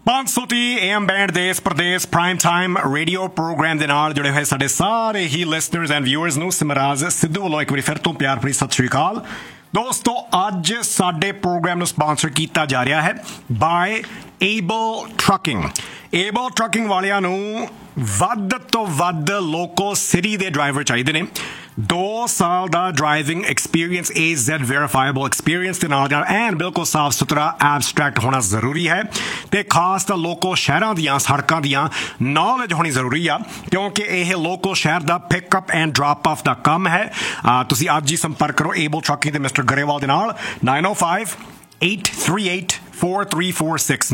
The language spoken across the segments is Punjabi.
530 AM ਬੈਂਡ ਦੇਸ਼ Pradesh prime time radio programme ਦੇ ਨਾਲ ਜੁੜੇ ਹੋਏ ਸਾਡੇ ਸਾਰੇ ਹੀ ਲਿਸਨਰਸ ਐਂਡ ਵਿਊਅਰਸ ਨੂੰ ਸਿਮਰਾਜ ਸਿੱਧੂ ਵੱਲੋਂ ਇੱਕ ਵਾਰੀ ਫਿਰ ਤੋਂ ਪਿਆਰ ਭਰੀ ਸਤਿ ਸ਼੍ਰੀ ਅਕਾਲ। ਦੋਸਤੋ, ਅੱਜ ਸਾਡੇ ਪ੍ਰੋਗਰਾਮ ਨੂੰ ਸਪਾਂਸਰ ਕੀਤਾ ਜਾ ਰਿਹਾ ਹੈ bye able trucking. Able trucking ਵਾਲਿਆਂ ਨੂੰ ਵੱਧ ਤੋਂ ਵੱਧ ਲੋਕਲ ਸਿਟੀ ਦੇ ਡਰਾਈਵਰ ਚਾਹੀਦੇ ਨੇ। 2 ਸਾਲ ਦਾ ਡਰਾਈਵਿੰਗ ਐਕਸਪੀਰੀਅੰਸ AZ ਵੈਰੀਫਾਈਬਲ ਐਕਸਪੀਰੀਅੰਸ ਦੇ ਨਾਲ ਐਨ ਬਿਲਕੁਲ ਸਾਫ ਸੁਥਰਾ ਐਬਸਟਰੈਕਟ ਹੋਣਾ ਜ਼ਰੂਰੀ ਹੈ ਤੇ ਖਾਸ ਤਾਂ ਲੋਕਲ ਸ਼ਹਿਰਾਂ ਦੀਆਂ ਸੜਕਾਂ ਦੀਆਂ ਨੌਲੇਜ ਹੋਣੀ ਜ਼ਰੂਰੀ ਆ, ਕਿਉਂਕਿ ਇਹ ਲੋਕਲ ਸ਼ਹਿਰ ਦਾ ਪਿਕਅਪ ਐਂਡ ਡ੍ਰੌਪ ਆਫ ਦਾ ਕੰਮ ਹੈ। ਤੁਸੀਂ ਅੱਜ ਹੀ ਸੰਪਰਕ ਕਰੋ ਏਬਲ ਟਰੱਕਿੰਗ ਦੇ ਮਿਸਟਰ ਗਰੇਵਾਲ ਦੇ ਨਾਲ 905-838-4346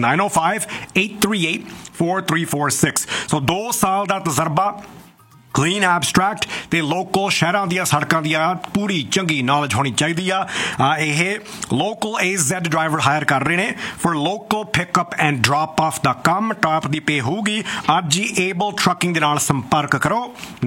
905-838-4346। ਸੋ 2 ਸਾਲ ਦਾ ਤਜਰਬਾ, ਕਲੀਨ ਐਬਸਟਰੈਕਟ ਤੇ ਲੋਕਲ ਸ਼ਹਿਰਾਂ ਦੀਆਂ ਸੜਕਾਂ ਦੀਆਂ ਪੂਰੀ ਚੰਗੀ ਨੌਲੇਜ ਹੋਣੀ ਚਾਹੀਦੀ ਆ। ਇਹ ਲੋਕਲ AZ ਡਰਾਈਵਰ ਹਾਇਰ ਕਰ ਰਹੇ ਨੇ for local pickup and drop of ਦਾ ਕੰਮ। ਟਾਪ ਦੀ ਪੇ ਹੋਊਗੀ। ਅੱਜ ਹੀ ਏਬਲ ਟਰੱਕਿੰਗ ਦੇ ਨਾਲ ਸੰਪਰਕ ਕਰੋ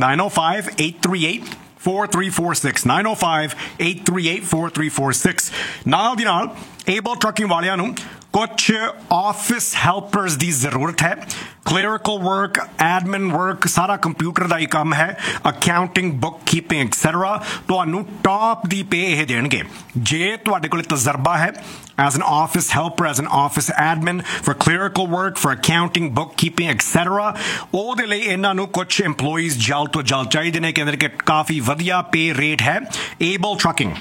905-838-4346 905-838-4346। ਨਾਲ ਦੀ ਨਾਲ ਏਬਲ ਟਰੱਕਿੰਗ ਵਾਲਿਆਂ ਨੂੰ ਕੁਛ ਆਫਿਸ ਹੈਲਪਰਸ ਦੀ ਜ਼ਰੂਰਤ ਹੈ। ਕਲੈਰੀਕਲ ਵਰਕ, ਐਡਮਿਨ ਵਰਕ, ਸਾਰਾ ਕੰਪਿਊਟਰ ਦਾ ਹੀ ਕੰਮ ਹੈ। Accounting, book keeping etcetera. ਤੁਹਾਨੂੰ ਟਾਪ ਦੀ ਪੇ ਇਹ ਦੇਣਗੇ ਜੇ ਤੁਹਾਡੇ ਕੋਲ ਤਜਰਬਾ ਹੈ as an office helper, as an office admin, for clerical work, for accounting, bookkeeping, etc. ਉਹਦੇ ਲਈ ਇਹਨਾਂ ਨੂੰ ਕੁਛ EMPLOYEES ਜਲਦ ਤੋਂ ਜਲਦ ਚਾਹੀਦੇ ਨੇ। ਕਹਿੰਦੇ ਕਿ ਕਾਫੀ ਵਧੀਆ ਪੇ ਰੇਟ ਹੈ। Able trucking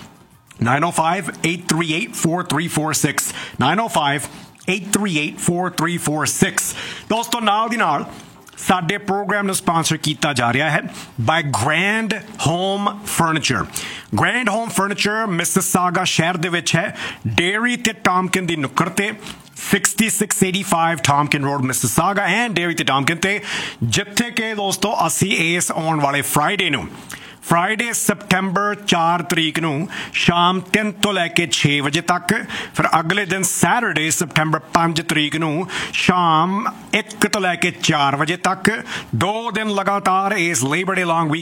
905-838-4346 905-838-4346। ਦੋਸਤੋ, ਨਾਲ ਦੀ ਨਾਲ ਸਾਡੇ ਪ੍ਰੋਗਰਾਮ ਨੂੰ ਸਪਾਂਸਰ ਕੀਤਾ ਜਾ ਰਿਹਾ ਹੈ ਬਾਈ grand home furniture. Grand home furniture Mississauga ਸ਼ਹਿਰ ਦੇ ਵਿੱਚ ਹੈ, ਡੇਅਰੀ ਤੇ ਟਾਮਕਿਨ ਦੀ ਨੁੱਕਰ ਤੇ 6685 ਟਾਮਕਿਨ ਰੋਡ ਮਿਸਿਸਾਗਾ ਐਂਡ ਡੇਅਰੀ ਤੇ ਟਾਮਕਿਨ ਤੇ, ਜਿੱਥੇ ਕਿ ਦੋਸਤੋ ਅਸੀਂ ਇਸ ਆਉਣ ਵਾਲੇ ਫਰਾਈਡੇ ਸਪਟੈਂਬਰ 4 ਤਰੀਕ ਨੂੰ ਸ਼ਾਮ 3 ਤੋਂ ਲੈ ਕੇ 6 ਵਜੇ ਤੱਕ, ਫਿਰ ਅਗਲੇ ਦਿਨ ਸੈਟਰਡੇ ਸਪਟੈਂਬਰ 5 ਤਰੀਕ ਨੂੰ ਸ਼ਾਮ 1 ਤੋਂ ਲੈ ਕੇ 4 ਵਜੇ ਤੱਕ, 2 ਦਿਨ ਲਗਾਤਾਰ ਇਸ ਲੇਬਰ ਡੇ ਲੌਂਗ ਵੀਕ